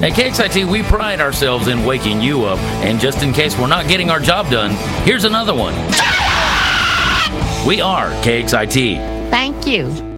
At KXIT, we pride ourselves in waking you up, and just in case we're not getting our job done, here's another one. We are KXIT. Thank you.